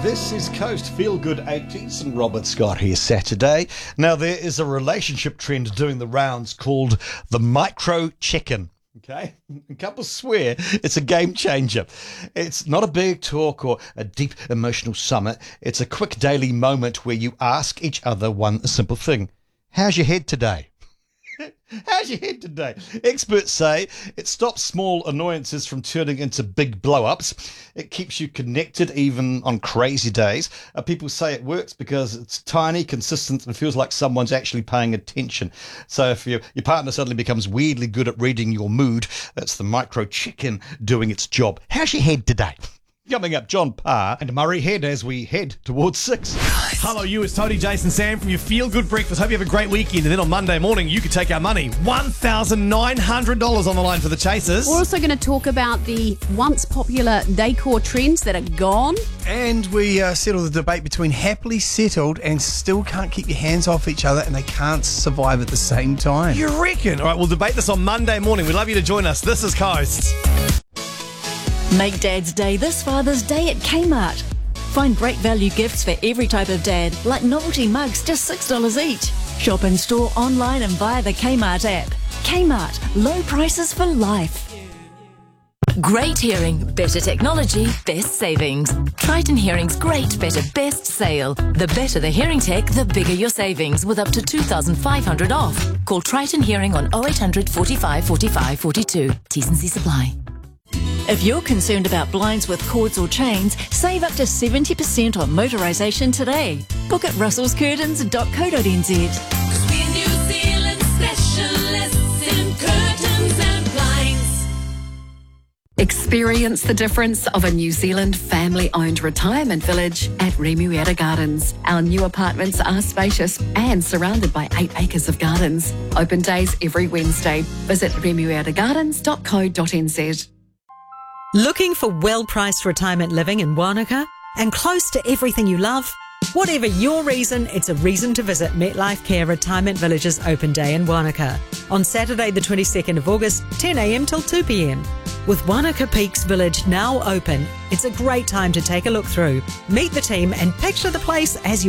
This is Coast Feel Good 80s and Robert Scott here Saturday. Now there is a relationship trend doing the rounds called the micro check-in. Okay, couples swear it's a game changer. It's not a big talk or a deep emotional summit. It's a quick daily moment where you ask each other one simple thing. How's your head today? How's your head today? Experts say it stops small annoyances from turning into big blow-ups. It keeps you connected even on crazy days. People say it works because it's tiny, consistent, and feels like someone's actually paying attention. So if your partner suddenly becomes weirdly good at reading your mood, that's the micro check-in doing its job. How's your head today? Coming up, John Parr and Murray Head as we head towards 6. Hello, you. It's Tony, Jason, Sam from your Feel Good Breakfast. Hope you have a great weekend. And then on Monday morning, you could take our money. $1,900 on the line for the Chasers. We're also going to talk about the once popular decor trends that are gone. And we settle the debate between happily settled and still can't keep your hands off each other and they can't survive at the same time. You reckon? All right, we'll debate this on Monday morning. We'd love you to join us. This is Coast. Make Dad's Day this Father's Day at Kmart. Find great value gifts for every type of dad, like novelty mugs, just $6 each. Shop in store, online and via the Kmart app. Kmart, low prices for life. Great hearing, better technology, best savings. Triton Hearing's great, better, best sale. The better the hearing tech, the bigger your savings, with up to $2,500 off. Call Triton Hearing on 0800 45 45 42. T's and C's apply. If you're concerned about blinds with cords or chains, save up to 70% on motorisation today. Book at russellscurtains.co.nz. We're New Zealand specialists in curtains and blinds. Experience the difference of a New Zealand family-owned retirement village at Remuera Gardens. Our new apartments are spacious and surrounded by 8 acres of gardens. Open days every Wednesday. Visit remueragardens.co.nz. Looking for well-priced retirement living in Wanaka and close to everything you love? Whatever your reason, it's a reason to visit MetLife Care Retirement Village's open day in Wanaka on Saturday the 22nd of August, 10 a.m. till 2 p.m. With Wanaka Peaks Village now open, it's a great time to take a look through, meet the team and picture the place as you